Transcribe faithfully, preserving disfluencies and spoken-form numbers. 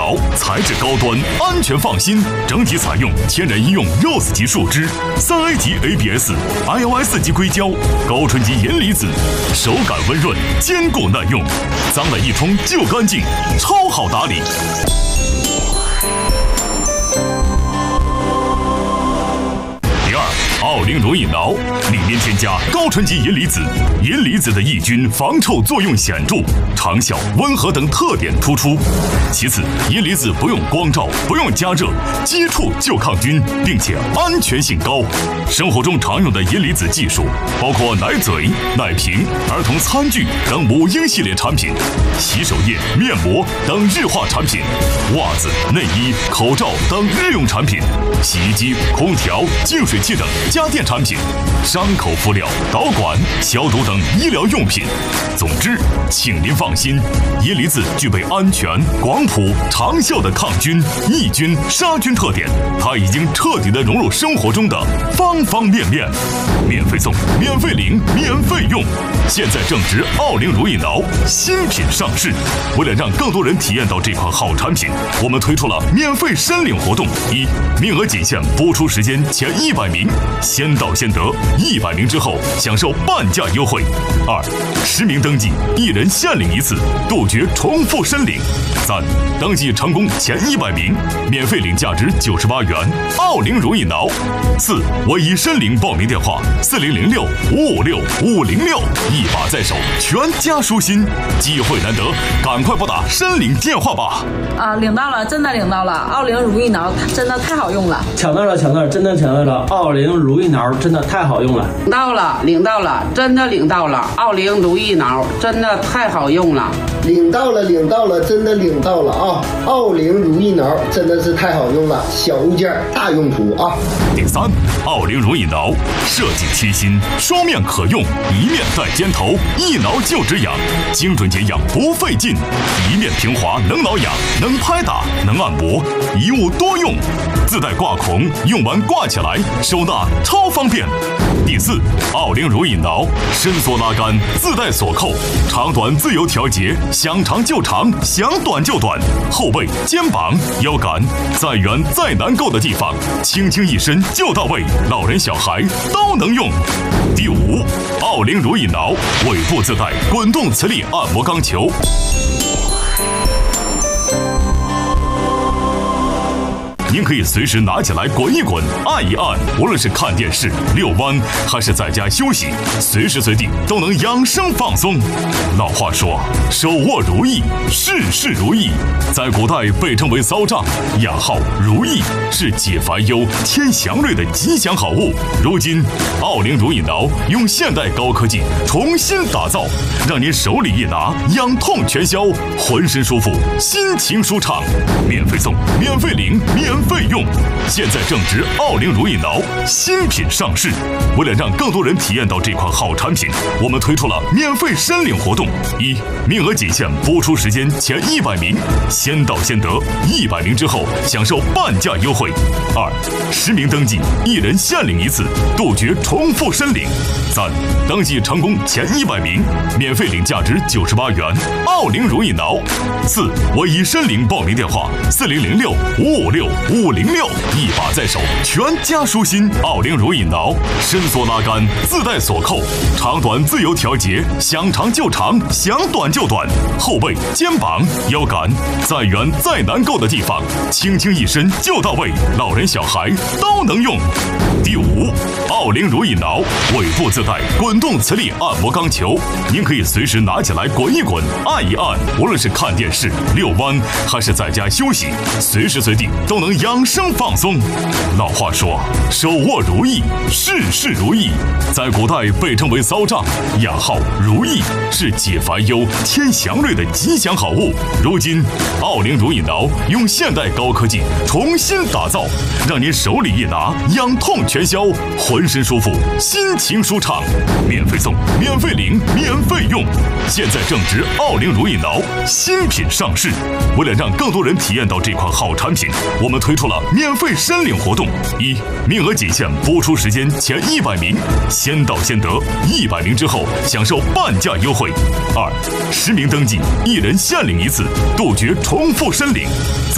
脑，材质高端，安全放心，整体采用天然医用 Rose 级树脂、三 A 级 A B S、I O S 级硅胶、高纯级银离子，手感温润，坚固耐用，脏了一冲就干净，超好打理。奥灵乳液脑里面添加高纯级银离子，银离子的抑菌防臭作用显著，长效、温和等特点突出。其次，银离子不用光照，不用加热，接触就抗菌，并且安全性高。生活中常用的银离子技术包括奶嘴、奶瓶、儿童餐具等母婴系列产品，洗手液、面膜等日化产品，袜子、内衣、口罩等日用产品，洗衣机、空调、净水器等家电产品，伤口敷料、导管、消毒等医疗用品。总之，请您放心，银离子具备安全、广谱、长效的抗菌、抑菌、杀菌特点，它已经彻底的融入生活中的方方面面。免费送，免费领，免费用。现在正值奥灵乳液脑新品上市，为了让更多人体验到这款好产品，我们推出了免费申领活动：一、名额仅限播出时间前一百名，先到先得，一百名之后享受半价优惠；二、实名登记，一人限领一次，杜绝重复申领；三、登记成功前一百名，免费领价值九十八元奥灵乳液脑；四、唯一申领报名电话四零零六五五六五零六，一把在手，全家舒心，机会难得，赶快拨打申领电话吧！ 啊，领到了，真的领到了，奥灵乳液脑真的太好用了， 抢到了，抢到了，真的抢到了，奥灵乳液脑真的太好用了， 领到了，领到了，真的领到了，奥灵乳液脑真的太好用了， 领到了，领到了，真的领到了啊！奥灵乳液脑真的是太好用了，小物件大用途啊！ 第三，奥灵乳液脑设计贴心，双面可用，一面带尖头，一挠就止痒，精准解痒不费劲，一面平滑能挠痒，能拍打，能按摩，一物多用，自带挂孔，用完挂起来，收纳超方便。第四，奥灵乳液脑伸缩拉杆，自带锁扣，长短自由调节，想长就长，想短就短，后背、肩膀、腰杆，再远再难够的地方，轻轻一伸就到位，老人小孩都能用。第五，奥灵乳液脑尾部自带滚动磁力按摩钢球。您可以随时拿起来滚一滚，按一按，无论是看电视、遛弯，还是在家休息，随时随地都能养生放松。老话说，手握如意，事事如意。在古代被称为骚杖，雅号如意，是解烦忧、添祥瑞的吉祥好物。如今，奥灵乳液脑用现代高科技重新打造，让您手里一拿，痒痛全消，浑身舒服，心情舒畅。免费送，免费领，免费用。现在正值奥灵乳液脑新品上市，为了让更多人体验到这款好产品，我们推出了免费申领活动：一、名额仅限播出时间前一百名，先到先得，一百名之后享受半价优惠；二、实名登记，一人限领一次，杜绝重复申领；三、登记成功前一百名，免费领价值九十八元奥灵乳液脑；四、唯一申领报名电话四零零六五五六五零六，一把在手，全家舒心。奥灵乳液脑伸缩拉杆，自带锁扣，长短自由调节，想长就长，想短就短，后背、肩膀、腰杆，再远再难够的地方，轻轻一伸就到位，老人小孩都能用。第五，奥灵乳液脑尾部自带滚动磁力按摩钢球，您可以随时拿起来滚一滚，按一按，无论是看电视、遛弯，还是在家休息，随时随地都能养生放松。老话说，手握如意，事事如意。在古代被称为骚杖，雅号如意，是解烦忧、添祥瑞的吉祥好物。如今，奥灵乳液脑用现代高科技重新打造，让您手里一拿，痒痛全消，浑身舒服，心情舒畅。免费送，免费领，免费用。现在正值奥灵乳液脑新品上市，为了让更多人体验到这款好产品，我们推出了免费申领活动：一、名额仅限播出时间前一百名，先到先得，一百名之后享受半价优惠；二、实名登记，一人限领一次，杜绝重复申领。